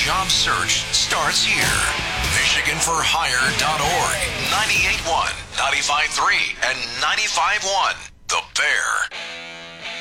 job search starts here. MichiganForHire.org. 98.1, 95.3, and 95.1. The Bear.